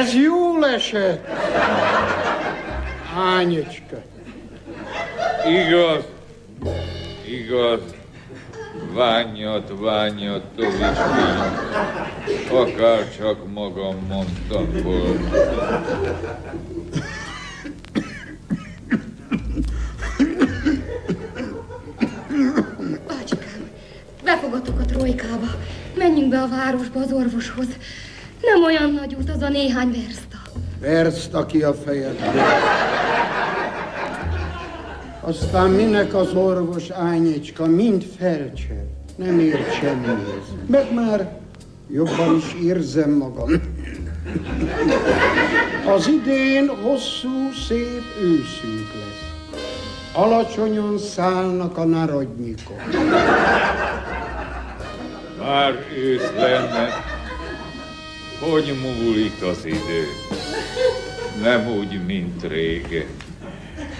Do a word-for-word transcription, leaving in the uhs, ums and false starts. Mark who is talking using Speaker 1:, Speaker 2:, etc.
Speaker 1: Ez jól esett. Ányecska.
Speaker 2: Igaz, igaz. Ványat, ványat, tovicskény. Akár csak magam mondtam volna.
Speaker 3: Bácsikám, befogadtuk a trojkába. Menjünk be a városba az orvoshoz. Nem olyan nagy út az a néhány verszta.
Speaker 1: Verszta ki a fejed. Aztán minek az orvos, Ányecska, mind felcser. Nem ért semmihez. Meg már jobban is érzem magam. Az idén hosszú, szép őszünk lesz. Alacsonyan szállnak a narodnyikok.
Speaker 2: Már ősz lenne. Hogy múlik az idő? Nem úgy, mint régen.